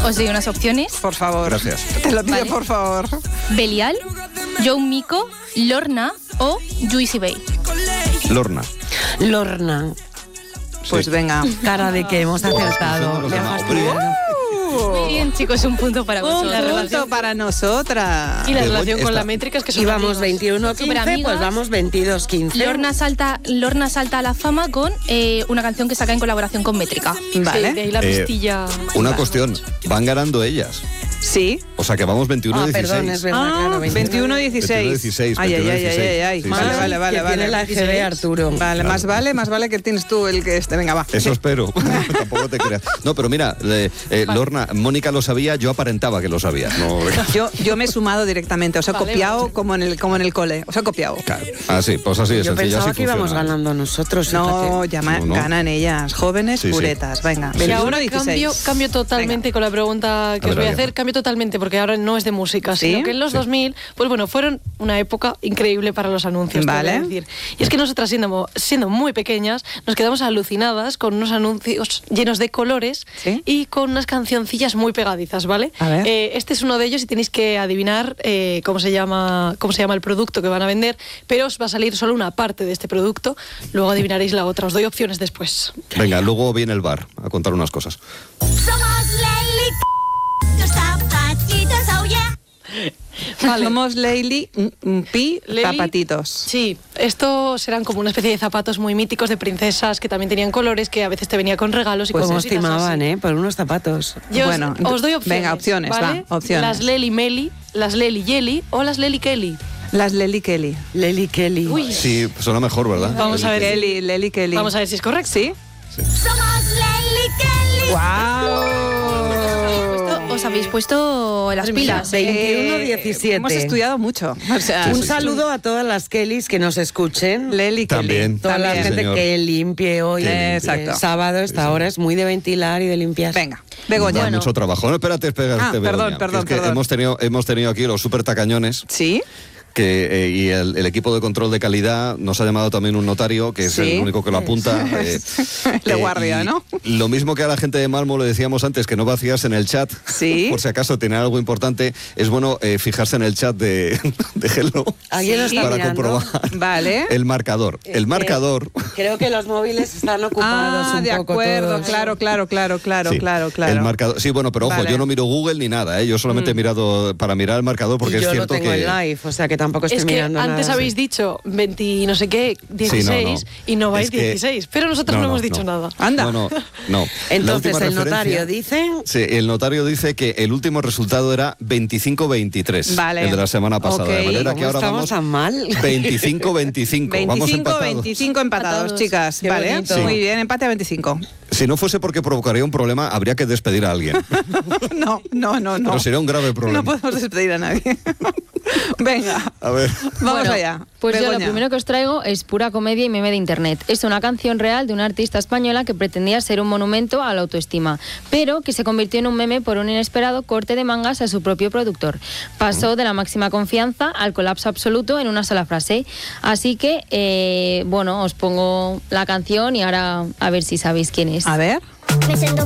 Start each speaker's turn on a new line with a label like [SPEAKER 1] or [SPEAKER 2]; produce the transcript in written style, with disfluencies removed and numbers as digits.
[SPEAKER 1] Os doy unas opciones.
[SPEAKER 2] Por favor.
[SPEAKER 3] Gracias.
[SPEAKER 2] Te lo pido,
[SPEAKER 1] Vale.
[SPEAKER 2] por favor.
[SPEAKER 1] Belial, Joe Mico, Lorna o Juicy Bay.
[SPEAKER 3] Lorna.
[SPEAKER 4] Lorna.
[SPEAKER 2] Pues
[SPEAKER 3] Sí.
[SPEAKER 2] venga.
[SPEAKER 4] Cara de que hemos acertado.
[SPEAKER 3] Los
[SPEAKER 4] Me ha
[SPEAKER 3] demás.
[SPEAKER 4] fastidiado.
[SPEAKER 1] Muy bien, chicos, un punto para
[SPEAKER 2] Un
[SPEAKER 1] vosotros.
[SPEAKER 2] punto para nosotras.
[SPEAKER 5] Y la
[SPEAKER 3] Begoña
[SPEAKER 5] relación con
[SPEAKER 3] está-
[SPEAKER 5] la métrica es que son
[SPEAKER 4] Íbamos
[SPEAKER 5] amigas.
[SPEAKER 4] 21-15,
[SPEAKER 1] Superamigas.
[SPEAKER 4] pues vamos 22-15.
[SPEAKER 1] Lorna salta a la fama con una canción que saca en colaboración con Métrica.
[SPEAKER 2] Vale.
[SPEAKER 5] Sí, de ahí la pistilla.
[SPEAKER 3] Una cuestión, van ganando ellas.
[SPEAKER 2] Sí.
[SPEAKER 3] O sea que vamos 21-16.
[SPEAKER 4] Perdón, es verdad, claro.
[SPEAKER 2] 21-16.
[SPEAKER 3] 21-16,
[SPEAKER 2] Ay, ay, ay, ay, ay.
[SPEAKER 3] Sí,
[SPEAKER 2] Vale,
[SPEAKER 3] sí, sí.
[SPEAKER 2] vale.
[SPEAKER 4] Que tiene la EGB, Arturo.
[SPEAKER 2] Vale,
[SPEAKER 3] Claro.
[SPEAKER 2] más vale que tienes tú el que este. Venga, va.
[SPEAKER 3] Eso espero. Tampoco te creas. No, pero mira, Lorna, Mónica lo sabía, yo aparentaba que lo sabía. No,
[SPEAKER 2] Yo me he sumado directamente, os he
[SPEAKER 5] Vale,
[SPEAKER 2] copiado
[SPEAKER 5] vale.
[SPEAKER 2] como en el cole. Os he copiado.
[SPEAKER 3] claro. Así, pues así de
[SPEAKER 4] Yo
[SPEAKER 3] sencillo.
[SPEAKER 4] pensaba
[SPEAKER 3] así
[SPEAKER 4] que íbamos
[SPEAKER 3] funciona.
[SPEAKER 4] ganando nosotros.
[SPEAKER 2] No,
[SPEAKER 4] fíjate.
[SPEAKER 3] No.
[SPEAKER 2] ganan ellas, jóvenes
[SPEAKER 3] Sí, sí.
[SPEAKER 2] puretas. Venga,
[SPEAKER 3] Sí.
[SPEAKER 5] Y ahora
[SPEAKER 2] 21-16.
[SPEAKER 5] cambio totalmente con la pregunta que
[SPEAKER 3] A
[SPEAKER 5] os
[SPEAKER 3] ver,
[SPEAKER 5] voy a
[SPEAKER 3] Ariana.
[SPEAKER 5] hacer, cambio totalmente porque ahora no es de música,
[SPEAKER 2] ¿Sí?
[SPEAKER 5] sino que en los 2000, pues bueno, fueron una época increíble para los anuncios, te voy a
[SPEAKER 2] Vale.
[SPEAKER 5] decir. Y es que nosotras siendo muy pequeñas, nos quedamos alucinadas con unos anuncios llenos de colores
[SPEAKER 2] ¿Sí?
[SPEAKER 5] y con unas cancioncillas muy pegadizas, ¿vale?
[SPEAKER 2] A ver.
[SPEAKER 5] Este es uno de ellos y tenéis que adivinar cómo se llama el producto que van a vender, pero os va a salir solo una parte de este producto, luego adivinaréis la otra. Os doy opciones después.
[SPEAKER 3] Venga, luego viene el bar a contar unas cosas.
[SPEAKER 6] Somos Leli, tus zapatitos, oh yeah.
[SPEAKER 5] Vale.
[SPEAKER 2] Somos Leili, Pi,
[SPEAKER 5] Leli.
[SPEAKER 2] zapatitos.
[SPEAKER 5] Sí, estos eran como una especie de zapatos muy míticos de princesas que también tenían colores, que a veces te venía con regalos y
[SPEAKER 4] Pues
[SPEAKER 5] con
[SPEAKER 4] nos
[SPEAKER 5] cositas
[SPEAKER 4] timaban,
[SPEAKER 5] así.
[SPEAKER 4] Por unos zapatos.
[SPEAKER 5] Yo
[SPEAKER 2] Bueno,
[SPEAKER 5] os doy opciones.
[SPEAKER 2] venga, opciones,
[SPEAKER 5] ¿vale?
[SPEAKER 2] va, opciones.
[SPEAKER 5] Las Leli Meli, las Leli Yeli o las Leli Kelly.
[SPEAKER 2] Las Leli Kelly.
[SPEAKER 4] Leli Kelly.
[SPEAKER 5] Uy.
[SPEAKER 3] Sí, suena mejor, ¿verdad?
[SPEAKER 5] Vamos a ver.
[SPEAKER 2] Kelly, Leli Kelly.
[SPEAKER 5] Vamos a ver si es correcto.
[SPEAKER 2] ¿Sí?
[SPEAKER 6] Somos Leli Kelly.
[SPEAKER 2] ¡Wow!
[SPEAKER 1] Os habéis puesto las pilas.
[SPEAKER 4] 21-17.
[SPEAKER 2] Hemos estudiado mucho. O sea,
[SPEAKER 4] Un saludo a todas las Kellys que nos escuchen.
[SPEAKER 2] Leli Kelly.
[SPEAKER 3] También.
[SPEAKER 4] Toda la
[SPEAKER 3] Sí,
[SPEAKER 4] gente
[SPEAKER 3] señor.
[SPEAKER 4] que limpie hoy.
[SPEAKER 2] Exacto.
[SPEAKER 4] Sábado, esta hora es muy de ventilar y de limpiar.
[SPEAKER 2] Venga, Begoña.
[SPEAKER 3] Da mucho trabajo. No, espérate,
[SPEAKER 2] Ah,
[SPEAKER 3] Begoña,
[SPEAKER 2] perdón,
[SPEAKER 3] que es que
[SPEAKER 2] perdón.
[SPEAKER 3] hemos tenido aquí los super tacañones.
[SPEAKER 2] ¿Sí?
[SPEAKER 3] Que, y el equipo de control de calidad nos ha llamado también un notario, que es
[SPEAKER 2] Sí.
[SPEAKER 3] el único que lo apunta.
[SPEAKER 2] De guardia,
[SPEAKER 3] y
[SPEAKER 2] ¿no?
[SPEAKER 3] Lo mismo que a la gente de Malmo le decíamos antes, que no vacías en el chat,
[SPEAKER 2] Sí.
[SPEAKER 3] por si acaso tiene algo importante, es bueno fijarse en el chat de Hello
[SPEAKER 4] ¿Alguien lo está
[SPEAKER 3] para
[SPEAKER 4] mirando?
[SPEAKER 3] comprobar
[SPEAKER 2] Vale.
[SPEAKER 3] el marcador. El marcador...
[SPEAKER 4] Creo que los móviles están ocupados un
[SPEAKER 2] de
[SPEAKER 4] poco
[SPEAKER 2] acuerdo,
[SPEAKER 4] todos.
[SPEAKER 2] claro.
[SPEAKER 3] Sí,
[SPEAKER 2] Claro.
[SPEAKER 3] El marcador. Sí, bueno, pero ojo,
[SPEAKER 2] Vale.
[SPEAKER 3] yo no miro Google ni nada, yo solamente he mirado para mirar el marcador porque
[SPEAKER 4] Y yo
[SPEAKER 3] es
[SPEAKER 4] lo
[SPEAKER 3] cierto
[SPEAKER 4] tengo
[SPEAKER 3] que...
[SPEAKER 4] en live, o sea que tampoco estoy
[SPEAKER 5] Es que
[SPEAKER 4] mirando
[SPEAKER 5] antes
[SPEAKER 4] nada.
[SPEAKER 5] habéis dicho 20 y no sé qué, 16 y no vais
[SPEAKER 3] Es que-
[SPEAKER 5] 16, pero nosotros no, hemos dicho nada.
[SPEAKER 2] Anda.
[SPEAKER 3] No. La
[SPEAKER 4] Entonces
[SPEAKER 3] última
[SPEAKER 4] el notario
[SPEAKER 3] referencia-
[SPEAKER 4] dice...
[SPEAKER 3] Sí, el notario dice que el último resultado era 25-23,
[SPEAKER 2] Vale.
[SPEAKER 3] el de la semana pasada.
[SPEAKER 2] Ok.
[SPEAKER 3] De manera que
[SPEAKER 4] ¿Cómo
[SPEAKER 3] ahora
[SPEAKER 4] estamos
[SPEAKER 3] vamos
[SPEAKER 4] tan mal?
[SPEAKER 3] 25-25. Vamos empatados.
[SPEAKER 2] 25 empatados, chicas.
[SPEAKER 4] Qué
[SPEAKER 2] Vale,
[SPEAKER 4] bonito.
[SPEAKER 2] muy bien, empate a 25.
[SPEAKER 3] Si no fuese porque provocaría un problema, habría que despedir a alguien.
[SPEAKER 2] No.
[SPEAKER 3] Pero sería un grave problema.
[SPEAKER 2] No podemos despedir a nadie. Venga,
[SPEAKER 3] A ver,
[SPEAKER 2] vamos
[SPEAKER 7] Bueno,
[SPEAKER 2] allá.
[SPEAKER 7] Pues yo lo
[SPEAKER 2] Begoña.
[SPEAKER 7] primero que os traigo es pura comedia y meme de internet. Es una canción real de una artista española que pretendía ser un monumento a la autoestima, pero que se convirtió en un meme por un inesperado corte de mangas a su propio productor. Pasó de la máxima confianza al colapso absoluto en una sola frase. Así que, bueno, os pongo la canción y ahora a ver si sabéis quién es.
[SPEAKER 2] A ver.
[SPEAKER 6] Me siento